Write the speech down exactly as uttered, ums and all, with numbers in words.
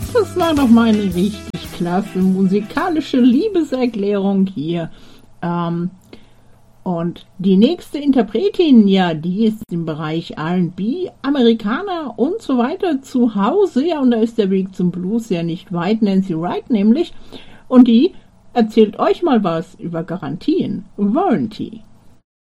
Das war doch mal eine richtig klasse musikalische Liebeserklärung hier. Ähm, und die nächste Interpretin, ja, die ist im Bereich R and B, Amerikaner und so weiter zu Hause. Ja, und da ist der Weg zum Blues ja nicht weit, Nancy Wright nämlich. Und die erzählt euch mal was über Garantien, Warranty.